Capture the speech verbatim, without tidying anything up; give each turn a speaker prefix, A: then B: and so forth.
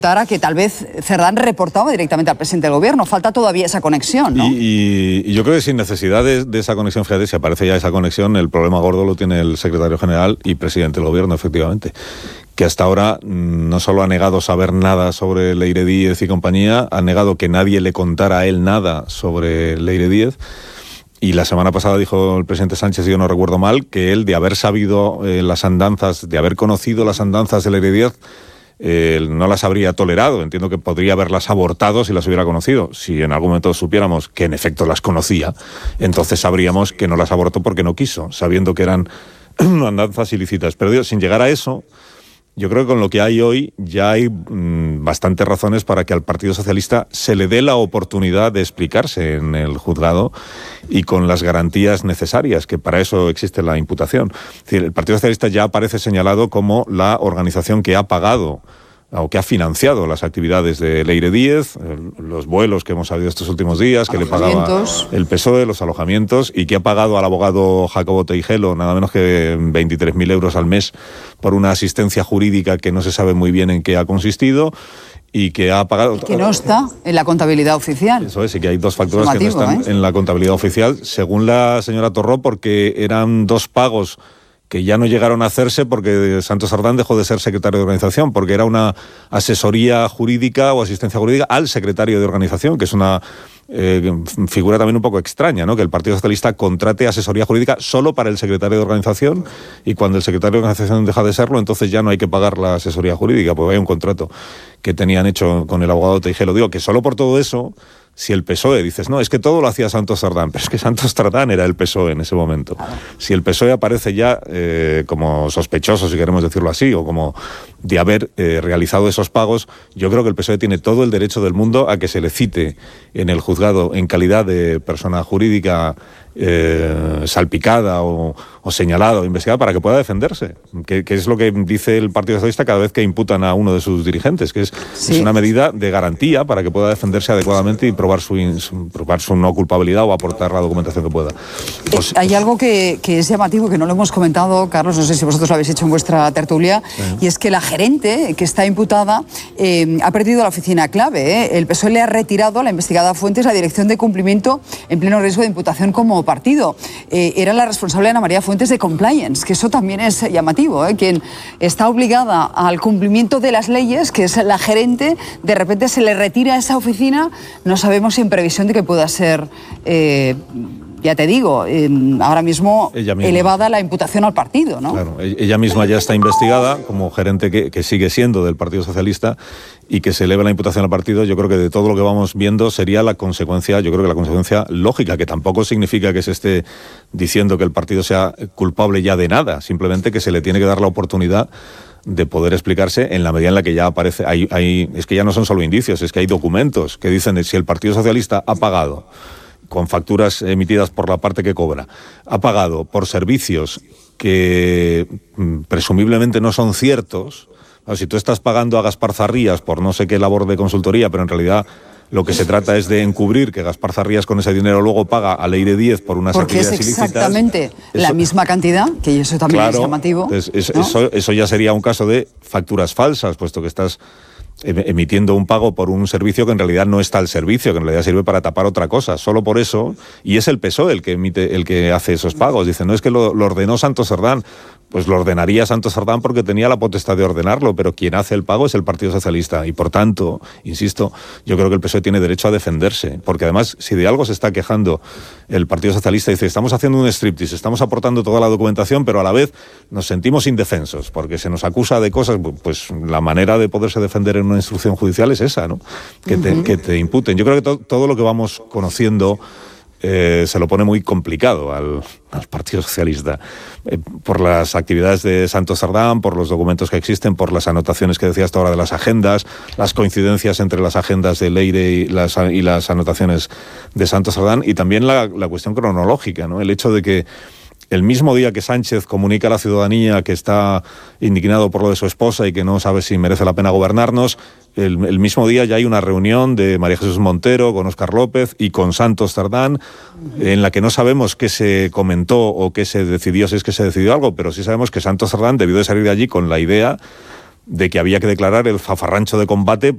A: a que tal vez Cerdán reportaba directamente al presidente del gobierno. Falta todavía esa conexión, ¿no?
B: Y, y, y yo creo que sin necesidad de, de esa conexión, fíjate, si aparece ya esa conexión, el problema gordo lo tiene el secretario general y presidente del gobierno, efectivamente, que hasta ahora no solo ha negado saber nada sobre Leire Díez y compañía, ha negado que nadie le contara a él nada sobre Leire Díez. Y la semana pasada dijo el presidente Sánchez, si yo no recuerdo mal, que él, de haber sabido eh, las andanzas, de haber conocido las andanzas de Leire Díez, Eh, no las habría tolerado. Entiendo que podría haberlas abortado si las hubiera conocido. Si en algún momento supiéramos que en efecto las conocía, entonces sabríamos que no las abortó porque no quiso, sabiendo que eran andanzas ilícitas. Pero digo, sin llegar a eso, yo creo que con lo que hay hoy ya hay mmm, bastantes razones para que al Partido Socialista se le dé la oportunidad de explicarse en el juzgado y con las garantías necesarias, que para eso existe la imputación. Es decir, el Partido Socialista ya aparece señalado como la organización que ha pagado o que ha financiado las actividades de Leire Díez, los vuelos que hemos sabido estos últimos días, que le pagaba el P S O E, los alojamientos, y que ha pagado al abogado Jacobo Teijelo nada menos que veintitrés mil euros al mes por una asistencia jurídica que no se sabe muy bien en qué ha consistido, y que ha pagado...
A: Que no está en la contabilidad oficial.
B: Eso es, y que hay dos facturas que no están ¿eh? en la contabilidad oficial, según la señora Torró, porque eran dos pagos que ya no llegaron a hacerse porque Santos Cerdán dejó de ser secretario de organización, porque era una asesoría jurídica o asistencia jurídica al secretario de organización, que es una eh, figura también un poco extraña, ¿no? Que el Partido Socialista contrate asesoría jurídica solo para el secretario de organización, y cuando el secretario de organización deja de serlo, entonces ya no hay que pagar la asesoría jurídica, porque hay un contrato que tenían hecho con el abogado Teijelo. Digo que solo por todo eso, si el P S O E, dices, no, es que todo lo hacía Santos Cerdán, pero es que Santos Cerdán era el P S O E en ese momento. Si el P S O E aparece ya eh, como sospechoso, si queremos decirlo así, o como de haber eh, realizado esos pagos, yo creo que el P S O E tiene todo el derecho del mundo a que se le cite en el juzgado en calidad de persona jurídica eh, salpicada o, o señalada o investigada, para que pueda defenderse, que, que es lo que dice el Partido Socialista cada vez que imputan a uno de sus dirigentes, que es, sí. es una medida de garantía para que pueda defenderse adecuadamente y probar su, su, probar su no culpabilidad o aportar la documentación que pueda.
A: Pues, Hay algo que, que es llamativo, que no lo hemos comentado, Carlos, no sé si vosotros lo habéis hecho en vuestra tertulia, sí. y es que la gerente que está imputada eh, ha perdido la oficina clave. ¿eh? El P S O E le ha retirado a la investigada Fuentes la dirección de cumplimiento en pleno riesgo de imputación como partido. Eh, era la responsable Ana María Fuentes de Compliance, que eso también es llamativo. ¿eh? Quien está obligada al cumplimiento de las leyes, que es la gerente, de repente se le retira esa oficina, no sabemos si en previsión de que pueda ser... Eh, ya te digo, eh, ahora mismo elevada la imputación al partido, ¿no?
B: Claro, ella misma ya está investigada como gerente que, que sigue siendo del Partido Socialista, y que se eleve la imputación al partido. Yo creo que de todo lo que vamos viendo sería la consecuencia, yo creo que la consecuencia lógica, que tampoco significa que se esté diciendo que el partido sea culpable ya de nada, simplemente que se le tiene que dar la oportunidad de poder explicarse en la medida en la que ya aparece. Hay, hay, es que ya no son solo indicios, es que hay documentos que dicen que si el Partido Socialista ha pagado con facturas emitidas por la parte que cobra, ha pagado por servicios que mm, presumiblemente no son ciertos. O sea, si tú estás pagando a Gaspar Zarrías por no sé qué labor de consultoría, pero en realidad lo que se trata es de encubrir que Gaspar Zarrías con ese dinero luego paga a Leire Díez por unas
A: Porque
B: actividades ilícitas.
A: Porque es exactamente
B: ilícitas.
A: la
B: Eso,
A: misma cantidad, que eso también
B: claro,
A: es llamativo.
B: Es, es,
A: ¿no?
B: eso, eso ya sería un caso de facturas falsas, puesto que estás emitiendo un pago por un servicio que en realidad no está al servicio, que en realidad sirve para tapar otra cosa. Solo por eso, y es el P S O E el que emite, el que hace esos pagos. Dice, no es que lo, lo ordenó Santos Cerdán. Pues lo ordenaría Santos Cerdán porque tenía la potestad de ordenarlo, pero quien hace el pago es el Partido Socialista. Y por tanto, insisto, yo creo que el P S O E tiene derecho a defenderse. Porque además, si de algo se está quejando el Partido Socialista, dice, estamos haciendo un striptease, estamos aportando toda la documentación, pero a la vez nos sentimos indefensos, porque se nos acusa de cosas, pues la manera de poderse defender en una instrucción judicial es esa, ¿no? Que te, uh-huh. que te imputen. Yo creo que to- todo lo que vamos conociendo Eh, se lo pone muy complicado al, al Partido Socialista, eh, por las actividades de Santos Cerdán, por los documentos que existen, por las anotaciones que decía hasta ahora de las agendas, las coincidencias entre las agendas de Leire y las, y las anotaciones de Santos Cerdán, y también la, la cuestión cronológica, ¿no? El hecho de que el mismo día que Sánchez comunica a la ciudadanía que está indignado por lo de su esposa y que no sabe si merece la pena gobernarnos, el, el mismo día ya hay una reunión de María Jesús Montero con Óscar López y con Santos Cerdán, en la que no sabemos qué se comentó o qué se decidió, si es que se decidió algo, pero sí sabemos que Santos Cerdán debió de salir de allí con la idea de que había que declarar el zafarrancho de combate